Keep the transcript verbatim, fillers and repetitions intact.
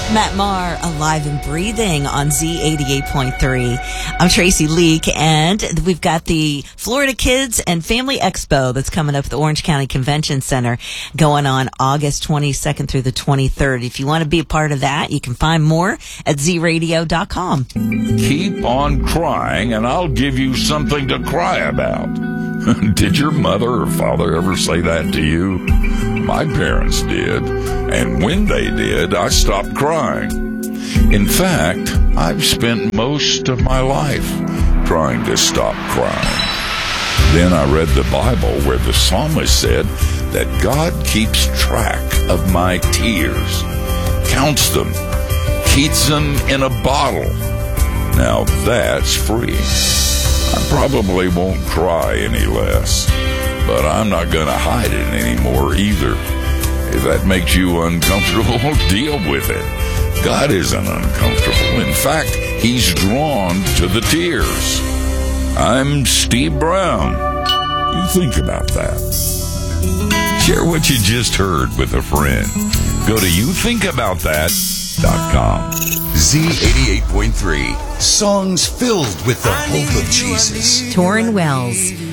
Matt Maher, Alive and Breathing on Z eighty-eight point three. I'm Tracy Leak, and we've got the Florida Kids and Family Expo that's coming up at the Orange County Convention Center going on August twenty-second through the twenty-third. If you want to be a part of that, you can find more at z radio dot com. Keep on crying, and I'll give you something to cry about. Did your mother or father ever say that to you? My parents did, and when they did, I stopped crying. In fact, I've spent most of my life trying to stop crying. Then I read the Bible where the psalmist said that God keeps track of my tears, counts them, keeps them in a bottle. Now that's free. I probably won't cry any less, but I'm not going to hide it anymore either. If that makes you uncomfortable, deal with it. God isn't uncomfortable. In fact, He's drawn to the tears. I'm Steve Brown. You think about that. Share what you just heard with a friend. Go to you think about that dot com. Z eighty-eight point three. Songs filled with the hope of Jesus. Torrin Wells.